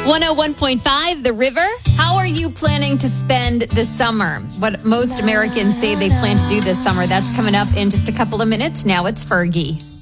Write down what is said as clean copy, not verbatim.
101.5, The River. How are you planning to spend the summer? What most Americans say they plan to do this summer. That's coming up in just a couple of minutes. Now it's Fergie.